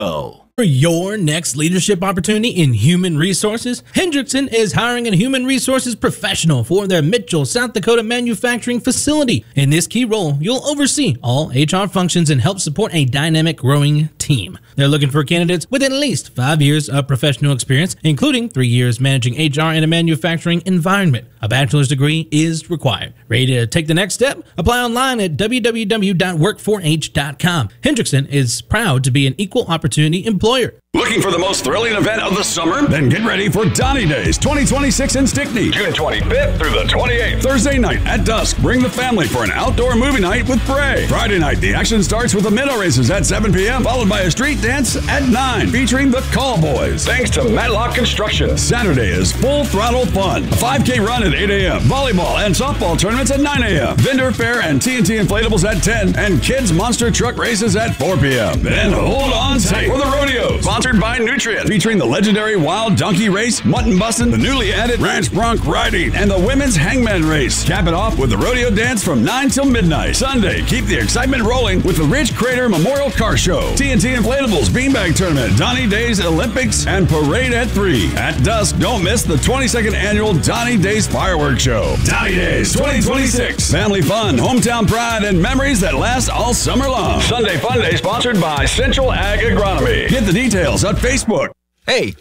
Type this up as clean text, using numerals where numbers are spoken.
For your next leadership opportunity in human resources, Hendrickson is hiring a human resources professional for their Mitchell, South Dakota manufacturing facility. In this key role, you'll oversee all HR functions and help support a dynamic, growing team. They're looking for candidates with at least 5 years of professional experience, including 3 years managing HR in a manufacturing environment. A bachelor's degree is required. Ready to take the next step? Apply online at www.work4h.com. Hendrickson is proud to be an equal opportunity employer. Looking for the most thrilling event of the summer? Then get ready for Donnie Days 2026 in Stickney, June 25th through the 28th. Thursday night at dusk, bring the family for an outdoor movie night with Bray. Friday night, the action starts with the minnow races at 7 p.m., followed by a street dance at 9, featuring the Call Boys. Thanks to Matlock Construction. Saturday is full throttle fun. A 5K run at 8 a.m., volleyball and softball tournaments at 9 a.m., vendor fair and TNT inflatables at 10, and kids monster truck races at 4 p.m. Then hold on tight for the rodeo, sponsored by Nutrient, featuring the legendary Wild Donkey Race, Mutton Bustin', the newly added Ranch Bronc Riding, and the Women's Hangman Race. Cap it off with the rodeo dance from 9 till midnight. Sunday, keep the excitement rolling with the Ridge Crater Memorial Car Show, TNT Inflatables Beanbag Tournament, Donnie Days Olympics, and Parade at 3. At dusk, don't miss the 22nd annual Donnie Days Fireworks Show. Donnie Days 2026. Family fun, hometown pride, and memories that last all summer long. Sunday Fun Day sponsored by Central Ag Agronomy. Get the details on Facebook. Hey,